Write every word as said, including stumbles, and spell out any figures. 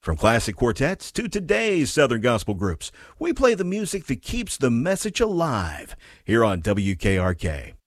From classic quartets to today's Southern gospel groups, we play the music that keeps the message alive here on W K R K.